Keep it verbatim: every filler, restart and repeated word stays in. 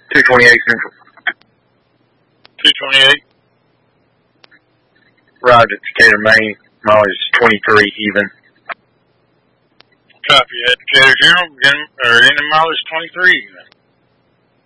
two twenty-eight Central. two twenty-eight. Arrived at Decatur, Maine. Mileage twenty-three even. Copy that. Decatur Funeral, begin, or in the mileage twenty-three even.